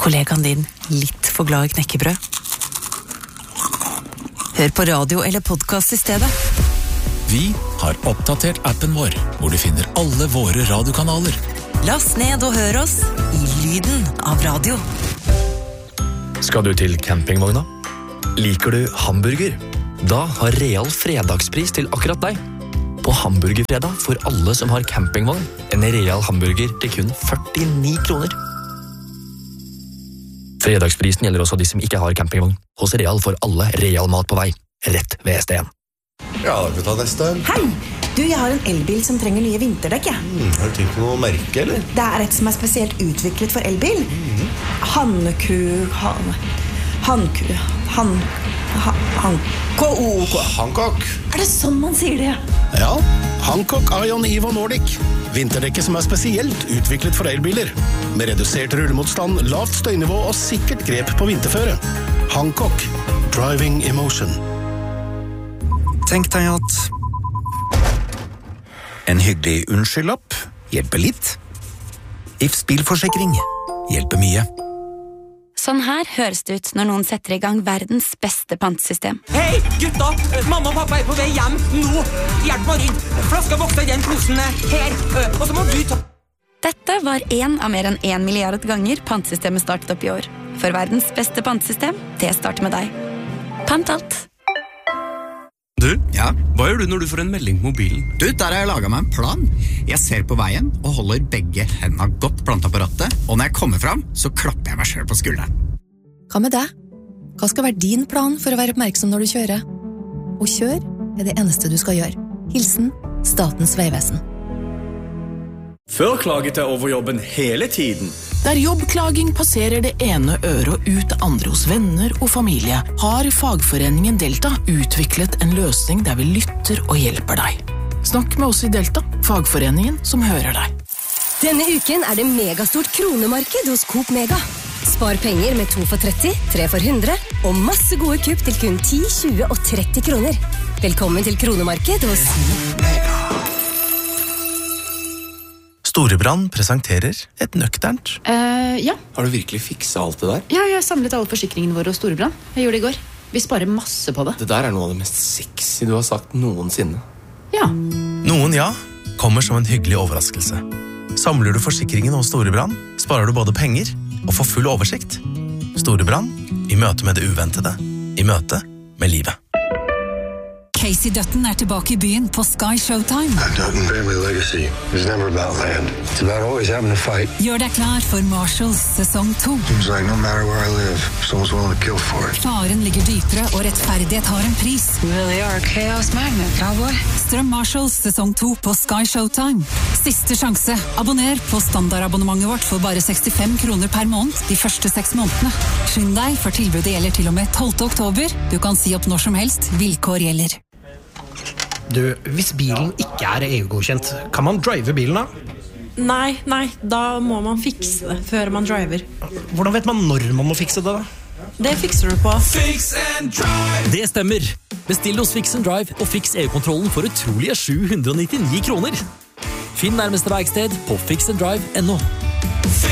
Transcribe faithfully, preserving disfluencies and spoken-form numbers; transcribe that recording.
kollegaen din litt for glad i knekkebrød? Hør på radio eller podcast i stedet. Vi har oppdatert appen vår, hvor du finner alle våre radiokanaler. Last ned og hør oss i lyden av radio. Skal du til campingvogna? Liker du hamburger? Da har Real fredagspris til akkurat deg. På hamburgerfredag får alle som har campingvogn en Real hamburger til kun førtini kroner. Fredagsprisen gjelder også de som ikke har campingvogn. Hos Real får alle Real mat på vei, rett ved S D en. Ja, da kan vi ta neste. Hei! Du, jeg har en elbil som trenger nye vinterdekk, ja. Mm, har du tenkt på noe merke, eller? Det er et som er spesielt utviklet for elbil. Mm. Hanneku... Han... Hanku... Han... Han... Hanko... Hancock. Er det sånn man sier det? Ja, Hancock Ion Evo Nordic. Vinterdekket som er spesielt utviklet for elbiler. Med redusert rullemotstand, lavt støynivå og sikkert grep på vinterføre. Hancock. Driving emotion. Tenk deg at en hyggelig unnskyldlapp hjelper litt. Ifs bilforsikring hjelper mye. Sånn her høres det ut når noen setter i gang verdens beste pantesystem. Hei, gutta! Mamma og pappa er på vei hjem nå. Hjelp meg inn. Flaska vokser i den posen her. Og så må du ta... Dette var en av mer enn en milliard ganger pantesystemet startet opp i år. For verdens beste pantesystem, det starter med deg. Pant alt. Du, ja? Hva gjør du når du får en melding på mobilen? Du, der har jeg laget meg en plan. Jeg ser på veien og holder begge hendene godt plantet på rattet, og når jeg kommer frem, så klapper jeg meg selv på skulderen. Hva med deg? Hva skal være din plan for å være oppmerksom når du kjører? Og kjør er det eneste du skal gjøre. Hilsen Statens vegvesen. Før klaget jeg over jobben hele tiden. Der jobbklaging passerer det ene øret ut det andre hos venner og familie, har fagforeningen Delta utviklet en løsning der vi lytter og hjelper deg. Snakk med oss i Delta, fagforeningen som hører deg. Denne uken er det megastort kronemarked hos Coop Mega. Spar penger med to for tretti, tre for hundre, og masse gode kupp til kun ti, tjue og tretti kroner. Velkommen til kronemarked hos Mega. Storebrand presenterer et nøkternt. Uh, ja. Har du virkelig fikset alt det der? Ja, jeg har samlet alle forsikringene våre hos Storebrand. Jeg gjorde det i går. Vi sparer masse på det. Det der er noe av det mest sexy du har sagt noensinne. Ja. Noen ja, kommer som en hyggelig overraskelse. Samler du forsikringen hos Storebrand, sparer du både penger og får full oversikt. Storebrand, i møte med det uventede, i møte med livet. Casey Dutton er tilbake i byen på Sky Showtime. Dutton family legacy is never about land. It's about always having to fight. Gjør deg klar for Marshalls sesong to. Seems like no matter where I live, someone's willing to kill for it. Faren ligger dypere, og rettferdighet har en pris. You really are a chaos magnet, cowboy. Strøm Marshalls sesong to på Sky Showtime. Siste sjanse. Abonner på standardabonnementet vårt for bare sekstifem kroner per måned de første seks månedene. Skynd deg, for tilbudet gjelder til og med tolvte oktober. Du kan si opp når som helst. Vilkår gjelder. Du, hvis bilen ikke er E U-godkjent, kan man drive bilen da? Nei, nei, da må man fikse det før man driver. Hvordan vet man når man må fikse det da? Det fikser du på Fix and Drive. Det stemmer. Bestill hos Fix and Drive og fiks E U-kontrollen for utrolige sju hundre og nittini kroner. Finn nærmeste verksted på fix and drive punktum no.